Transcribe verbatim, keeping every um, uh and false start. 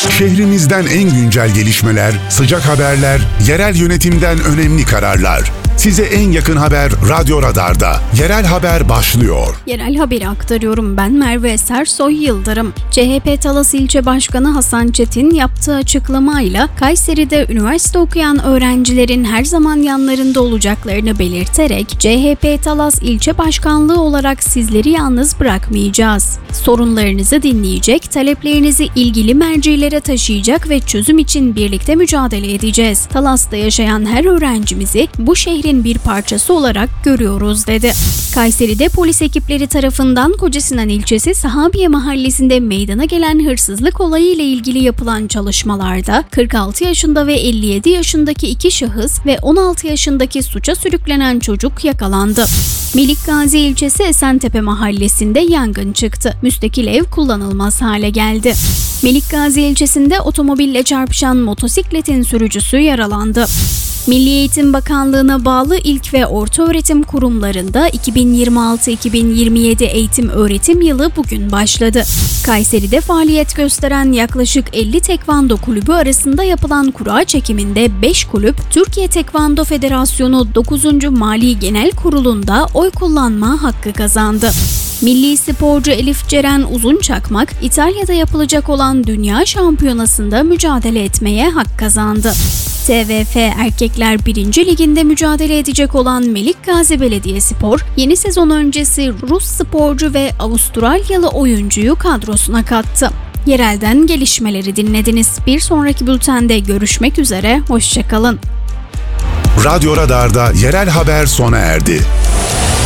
Şehrimizden en güncel gelişmeler, sıcak haberler, yerel yönetimden önemli kararlar. Size en yakın haber Radyo Radar'da. Yerel haber başlıyor. Yerel haberi aktarıyorum, ben Merve Sersoy Yıldırım. C H P Talas İlçe Başkanı Hasan Çetin yaptığı açıklamayla Kayseri'de üniversite okuyan öğrencilerin her zaman yanlarında olacaklarını belirterek C H P Talas İlçe Başkanlığı olarak sizleri yalnız bırakmayacağız. Sorunlarınızı dinleyecek, taleplerinizi ilgili mercilere taşıyacak ve çözüm için birlikte mücadele edeceğiz. Talas'ta yaşayan her öğrencimizi bu şehrin bir parçası olarak görüyoruz dedi. Kayseri'de polis ekipleri tarafından Kocasinan ilçesi Sahabiye mahallesinde meydana gelen hırsızlık olayı ile ilgili yapılan çalışmalarda kırk altı yaşında ve elli yedi yaşındaki iki şahıs ve on altı yaşındaki suça sürüklenen çocuk yakalandı. Melikgazi ilçesi Esentepe mahallesinde yangın çıktı. Müstakil ev kullanılmaz hale geldi. Melikgazi ilçesinde otomobille çarpışan motosikletin sürücüsü yaralandı. Milli Eğitim Bakanlığı'na bağlı ilk ve ortaöğretim kurumlarında iki bin yirmi altı iki bin yirmi yedi eğitim öğretim yılı bugün başladı. Kayseri'de faaliyet gösteren yaklaşık elli tekvando kulübü arasında yapılan kura çekiminde beş kulüp Türkiye Tekvando Federasyonu dokuzuncu Mali Genel Kurulu'nda oy kullanma hakkı kazandı. Milli sporcu Elif Ceren Uzunçakmak, İtalya'da yapılacak olan Dünya Şampiyonası'nda mücadele etmeye hak kazandı. T V F Erkekler birinci Liginde mücadele edecek olan Melikgazi Belediyespor, yeni sezon öncesi Rus sporcu ve Avustralyalı oyuncuyu kadrosuna kattı. Yerelden gelişmeleri dinlediniz. Bir sonraki bültende görüşmek üzere, hoşça kalın. Radyo Radar'da yerel haber sona erdi.